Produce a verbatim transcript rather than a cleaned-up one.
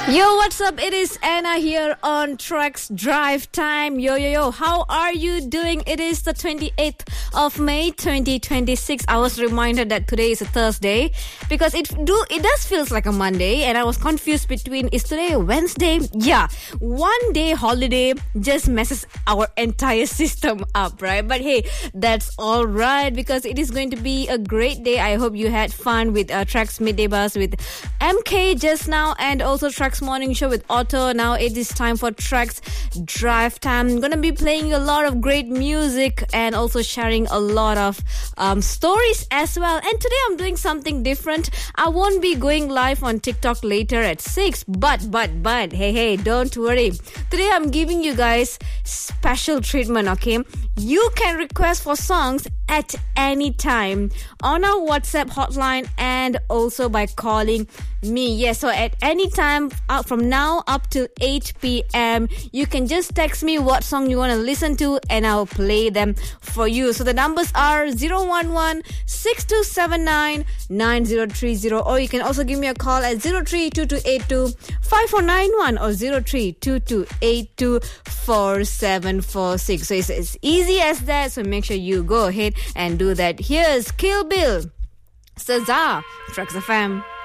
Yo, what's up? It is Anna here on Tracks Drive Time. Yo, yo, yo. How are you doing? It is the twenty-eighth of May, twenty twenty-six. I was reminded that today is a Thursday because it do it does feels like a Monday, and I was confused between is today a Wednesday? Yeah, one day holiday just messes our entire system up, right? But hey, that's all right because it is going to be a great day. I hope you had fun with uh, Tracks Midday Buzz with M K just now, and also Tracks Morning Show with Otto. Now it is time for Tracks Drive Time. I'm going to be playing a lot of great music and also sharing a lot of um, stories as well. And today I'm doing something different. I won't be going live on TikTok later at six. But, but, but, hey, hey, don't worry. Today I'm giving you guys special treatment, okay? You can request for songs at any time on our WhatsApp hotline and also by calling me. Yes, so at any time uh, from now up to eight p.m. you can just text me what song you want to listen to and I'll play them for you. So the numbers are zero one one, six two seven nine, nine zero three zero, or you can also give me a call at zero three two two eight two five four nine one or zero three two two eight two four seven four six. So it's as easy as that, so make sure you go ahead and do that. Here's Kill Bill, Cesar, Tracks F M.